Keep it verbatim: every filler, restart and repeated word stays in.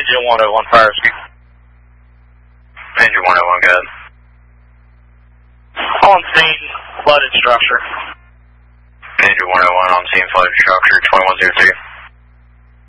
Angel one oh one, fire escape. Angel one oh one, go ahead. On scene, flooded structure. Angel one oh one, on scene, flooded structure, twenty-one zero two.